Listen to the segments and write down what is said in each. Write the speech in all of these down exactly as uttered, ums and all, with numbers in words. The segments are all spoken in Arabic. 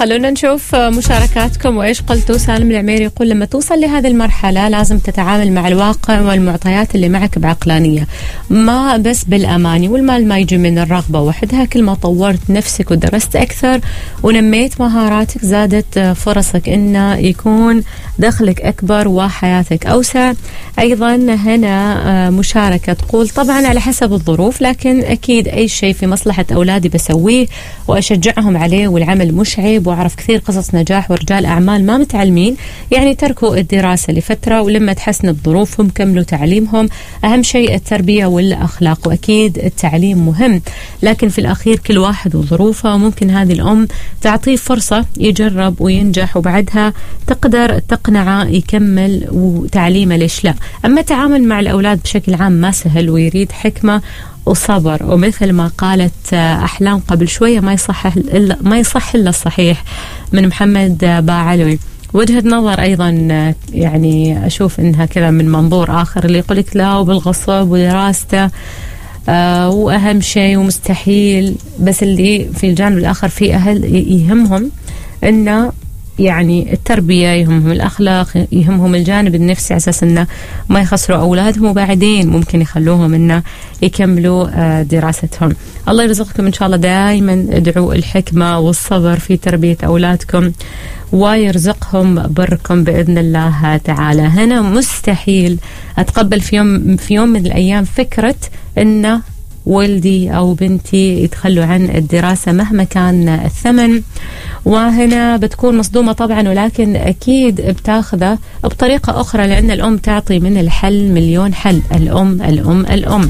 خلونا نشوف مشاركاتكم وإيش قلتوا. سالم العميري يقول لما توصل لهذه المرحلة لازم تتعامل مع الواقع والمعطيات اللي معك بعقلانية، ما بس بالأماني، والمال ما يجي من الرغبة وحدها. كل ما طورت نفسك ودرست أكثر ونميت مهاراتك زادت فرصك إنه يكون دخلك أكبر وحياتك أوسع. أيضا هنا مشاركة تقول طبعا على حسب الظروف، لكن أكيد أي شيء في مصلحة أولادي بسويه وأشجعهم عليه، والعمل مش عيب. وأعرف كثير قصص نجاح ورجال أعمال ما متعلمين يعني تركوا الدراسة لفترة، ولما تحسنت ظروفهم كملوا تعليمهم. أهم شيء التربية والأخلاق، وأكيد التعليم مهم، لكن في الأخير كل واحد وظروفه. ممكن هذه الأم تعطيه فرصة يجرب وينجح، وبعدها تقدر تقنعه يكمل وتعليمه، ليش لا. أما التعامل مع الأولاد بشكل عام ما سهل ويريد حكمة وصبر، ومثل ما قالت أحلام قبل شوية ما يصح إلا ما يصح إلا الصحيح، من محمد باعلوي. وجهة نظر أيضا يعني أشوف إنها كذا من منظور آخر، اللي يقولك لا وبالغصب ودراسته آه وأهم شيء ومستحيل، بس اللي في الجانب الآخر في أهل يهمهم إنه يعني التربية، يهمهم الأخلاق، يهمهم الجانب النفسي، على أساس إنه ما يخسروا أولادهم، وبعدين ممكن يخلوهم إنه يكملوا دراستهم. الله يرزقكم إن شاء الله، دائما ادعوا الحكمة والصبر في تربية أولادكم، ويرزقهم بركم بإذن الله تعالى. هنا مستحيل أتقبل في يوم في يوم من الأيام فكرة إنه ولدي أو بنتي يتخلوا عن الدراسة مهما كان الثمن. وهنا بتكون مصدومة طبعا، ولكن أكيد بتاخذه بطريقة أخرى، لأن الأم تعطي من الحل مليون حل. الأم الأم الأم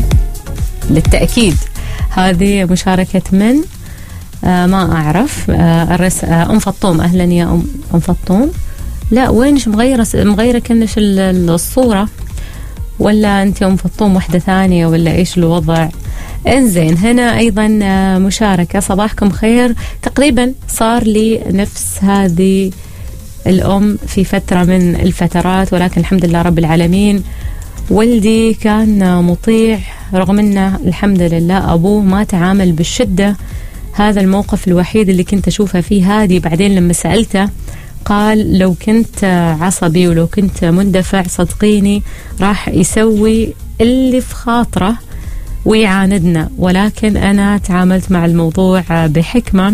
للتأكيد. هذه مشاركة من آه ما أعرف آه الرس آه أم فطوم. أهلا يا أم أم فطوم. لا وينش مغيرة مغيرة كنش الصورة، ولا أنت أم فطوم واحدة ثانية، ولا إيش الوضع؟ انزين هنا أيضا مشاركة صباحكم خير. تقريبا صار لي نفس هذه الأم في فترة من الفترات، ولكن الحمد لله رب العالمين ولدي كان مطيع، رغم أنه الحمد لله أبوه ما تعامل بالشدة. هذا الموقف الوحيد اللي كنت أشوفه فيه هادي. بعدين لما سألته قال لو كنت عصبي ولو كنت مندفع صدقيني راح يسوي اللي في خاطره ويعاندنا، ولكن أنا تعاملت مع الموضوع بحكمة.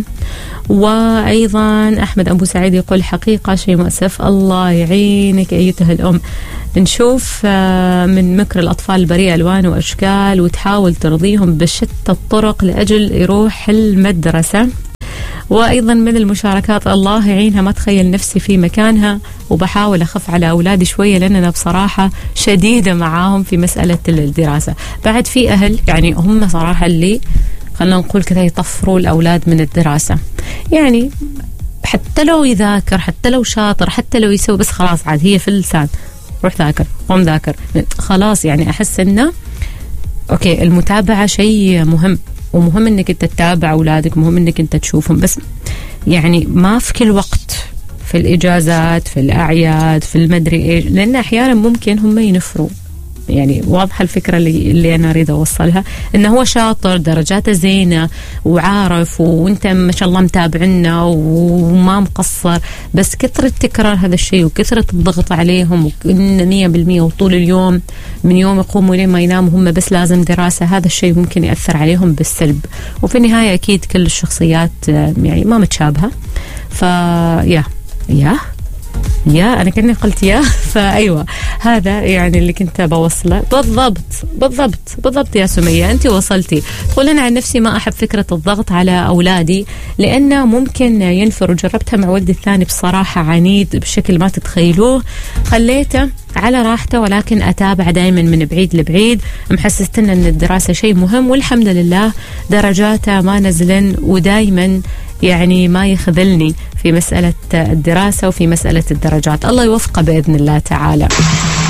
وأيضا أحمد أبو سعيد يقول حقيقة شيء مؤسف، الله يعينك أيتها الأم. نشوف من مكر الأطفال البريئة ألوان وأشكال، وتحاول ترضيهم بشتى الطرق لأجل يروح المدرسة. وأيضا من المشاركات الله يعينها، ما تخيل نفسي في مكانها، وبحاول أخف على أولادي شوية، لأن أنا بصراحة شديدة معاهم في مسألة الدراسة. بعد في أهل يعني هم صراحة اللي خلنا نقول كذا يطفروا الأولاد من الدراسة، يعني حتى لو يذاكر، حتى لو شاطر، حتى لو يسوي، بس خلاص عاد هي في اللسان روح ذاكر قوم ذاكر خلاص. يعني أحس إنه أوكي المتابعة شيء مهم، ومهم انك انت تتابع اولادك، مهم انك انت تشوفهم، بس يعني ما في كل وقت، في الاجازات، في الاعياد، في المدري ايش، لان احيانا ممكن هم ينفروا. يعني واضحه الفكره اللي, اللي انا اريد اوصلها، انه هو شاطر درجاته زينه وعارف، وانت ما شاء الله متابعنا وما مقصر، بس كثره تكرار هذا الشيء وكثره الضغط عليهم مية بالمية وطول اليوم من يوم يقوموا لين ما يناموا هم بس لازم دراسه، هذا الشيء ممكن ياثر عليهم بالسلب. وفي النهايه اكيد كل الشخصيات يعني ما متشابهه، فيا يا يا أنا كأني قلت يا فأيوة هذا يعني اللي كنت بوصله بالضبط بالضبط بالضبط. يا سمية أنت وصلتي. تقول أنا عن نفسي ما أحب فكرة الضغط على أولادي، لأنه ممكن ينفر، وجربتها مع ولدي الثاني بصراحة عنيد بشكل ما تتخيلوه. خليته على راحته، ولكن أتابع دائما من بعيد لبعيد، محسستنا أن الدراسة شيء مهم، والحمد لله درجاته ما نزلن، ودائما يعني ما يخذلني في مسألة الدراسة وفي مسألة الدرجات. الله يوفقه بإذن الله تعالى.